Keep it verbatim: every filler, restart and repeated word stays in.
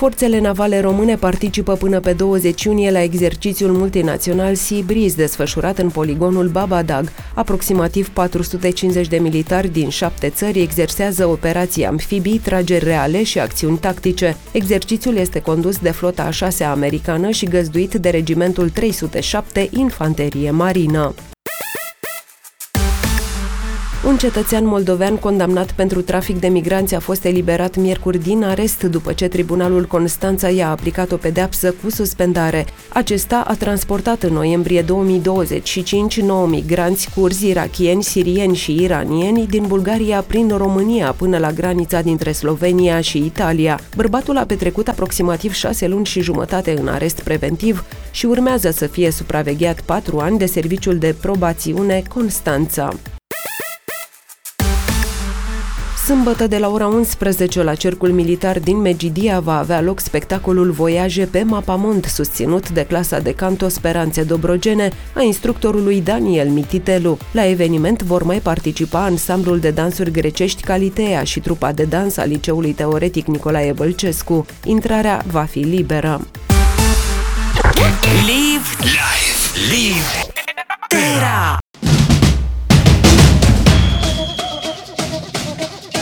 Forțele navale române participă până pe douăzeci iunie la exercițiul multinațional Sea Breeze, desfășurat în poligonul Babadag. Aproximativ patru sute cincizeci de militari din șapte țări exersează operații amfibii, trageri reale și acțiuni tactice. Exercițiul este condus de flota a șasea americană și găzduit de regimentul trei sute șapte Infanterie Marină. Un cetățean moldovean condamnat pentru trafic de migranți a fost eliberat miercuri din arest după ce Tribunalul Constanța i-a aplicat o pedeapsă cu suspendare. Acesta a transportat în noiembrie două mii douăzeci și cinci nouă migranți curzi, irakieni, sirieni și iranieni din Bulgaria prin România până la granița dintre Slovenia și Italia. Bărbatul a petrecut aproximativ șase luni și jumătate în arest preventiv și urmează să fie supravegheat patru ani de Serviciul de Probațiune Constanța. Sâmbătă de la ora unsprezece la Cercul Militar din Megidia va avea loc spectacolul Voiaje pe Mapamond, susținut de clasa de canto Speranțe Dobrogene a instructorului Daniel Mititelu. La eveniment vor mai participa ansamblul de dansuri grecești Calitea și trupa de dans a Liceului Teoretic Nicolae Bălcescu. Intrarea va fi liberă. Live